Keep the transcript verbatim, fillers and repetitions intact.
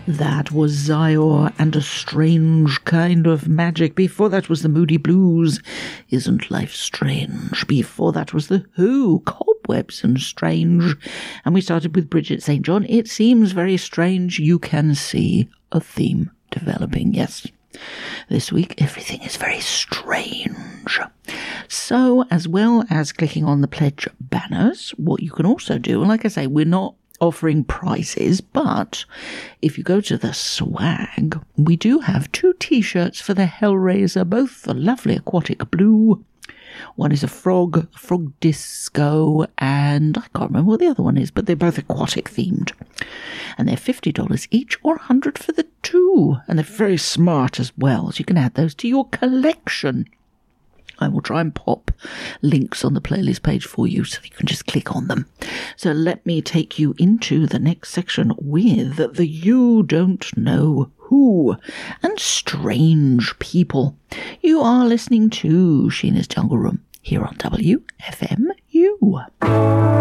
That was Zyor and a Strange Kind of Magic. Before that was the Moody Blues, Isn't Life Strange? Before that was the Who, Cobwebs and Strange. And we started with Bridget Saint John, It Seems Very Strange. You can see a theme developing, yes. This week, everything is very strange. So, as well as clicking on the pledge banners, what you can also do, and like I say, we're not offering prizes, but if you go to the swag, we do have two t-shirts for the Hellraiser, both the lovely aquatic blue. One is a frog, frog disco, and I can't remember what the other one is, but they're both aquatic themed. And they're fifty dollars each or one hundred dollars for the two. And they're very smart as well, so you can add those to your collection. I will try and pop links on the playlist page for you so you can just click on them. So let me take you into the next section with the You Don't Know Who and Strange People. You are listening to Sheena's Jungle Room here on W F M U.